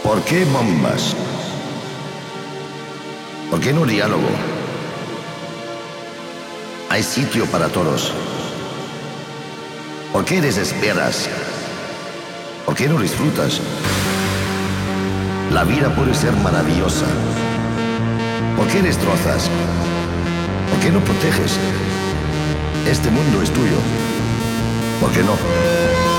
¿Por qué bombas? ¿Por qué no diálogo? Hay sitio para todos. ¿Por qué desesperas? ¿Por qué no disfrutas? La vida puede ser maravillosa. ¿Por qué destrozas? ¿Por qué no proteges? Este mundo es tuyo. ¿Por qué no?